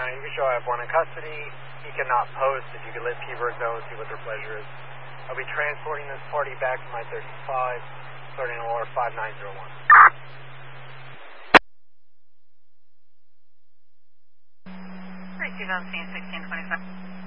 You can show I have one in custody. He cannot post. If you could let P-Bird know and see what their pleasure is. I'll be transporting this party back to my 35, starting in order 5901. Receive on scene 1625.